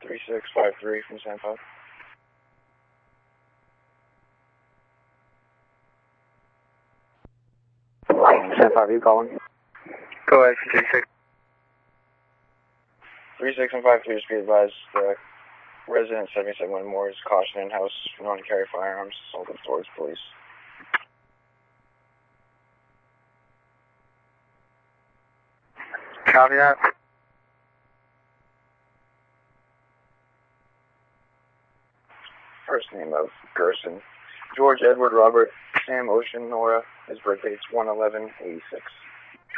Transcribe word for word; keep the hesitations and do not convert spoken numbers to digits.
three six five three from San five. San five, you calling? Go ahead, three six. three six and five three is be advised. Uh, resident seventy-seven Winmore is caution in house, known to carry firearms, assaulted towards police. Copy that. First name of Gerson. George Edward Robert Sam Ocean Nora. His birthday is one eleven eighty-six.